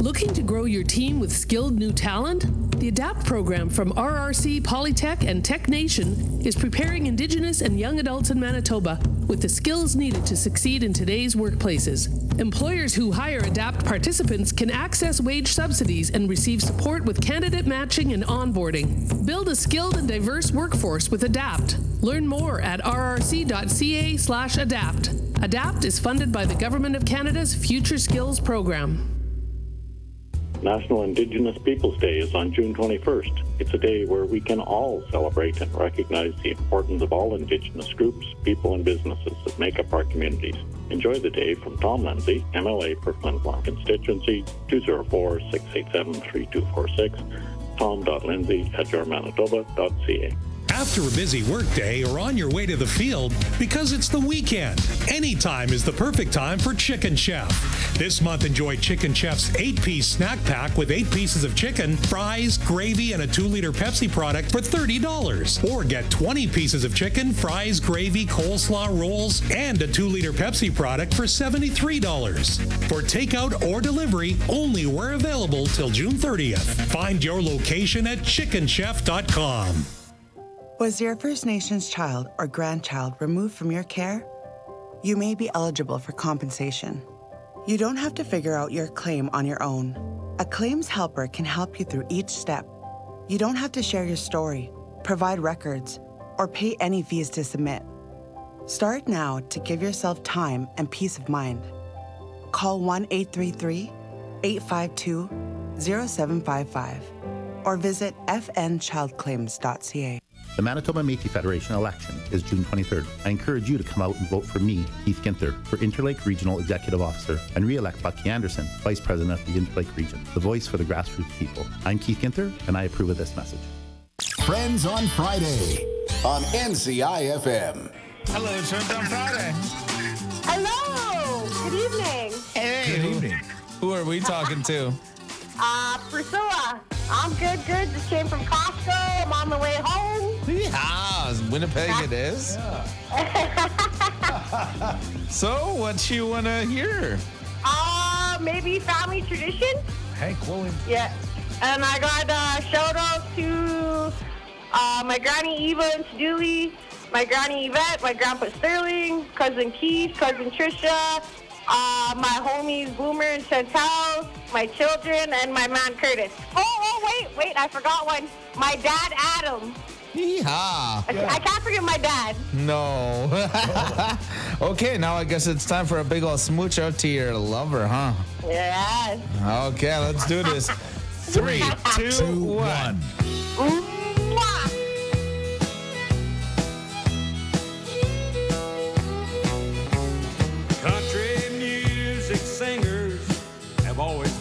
Looking to grow your team with skilled new talent? The ADAPT program from RRC, Polytech, and Tech Nation is preparing Indigenous and young adults in Manitoba with the skills needed to succeed in today's workplaces. Employers who hire ADAPT participants can access wage subsidies and receive support with candidate matching and onboarding. Build a skilled and diverse workforce with ADAPT. Learn more at rrc.ca/adapt. ADAPT is funded by the Government of Canada's Future Skills Program. National Indigenous Peoples Day is on June 21st. It's a day where we can all celebrate and recognize the importance of all Indigenous groups, people, and businesses that make up our communities. Enjoy the day from Tom Lindsay, MLA for Flin Flon constituency, 204-687-3246, tom.lindsay@yourmanitoba.ca. After a busy workday or on your way to the field, because it's the weekend, anytime is the perfect time for Chicken Chef. This month, enjoy Chicken Chef's 8-piece snack pack with 8 pieces of chicken, fries, gravy, and a 2-liter Pepsi product for $30. Or get 20 pieces of chicken, fries, gravy, coleslaw, rolls, and a 2-liter Pepsi product for $73. For takeout or delivery, only where available till June 30th. Find your location at chickenchef.com. Was your First Nations child or grandchild removed from your care? You may be eligible for compensation. You don't have to figure out your claim on your own. A claims helper can help you through each step. You don't have to share your story, provide records, or pay any fees to submit. Start now to give yourself time and peace of mind. Call 1-833-852-0755 or visit fnchildclaims.ca. The Manitoba Métis Federation election is June 23rd. I encourage you to come out and vote for me, Keith Ginther, for Interlake Regional Executive Officer, and re-elect Bucky Anderson, Vice President of the Interlake Region, the voice for the grassroots people. I'm Keith Ginther, and I approve of this message. Friends on Friday on NCIFM. Hello, it's Friends on Friday. Hello. Good evening. Hey. Good evening. Who are we talking to? Priscilla. I'm good. Just came from Costco. I'm on the way home. Yeah, Winnipeg it is. Yeah. So, what you want to hear? Maybe family tradition. Hank Williams. Yeah. And I got a shout out to my Granny Eva and Dooley, my Granny Yvette, my Grandpa Sterling, Cousin Keith, Cousin Trisha, my homies Boomer and Chantal, my children, and my man Curtis. Wait, I forgot one. My dad Adam. Yeehaw. I can't forget my dad. No. Okay, now I guess it's time for a big old smooch out to your lover, huh? Yes. Okay, let's do this. 3, 2, 1.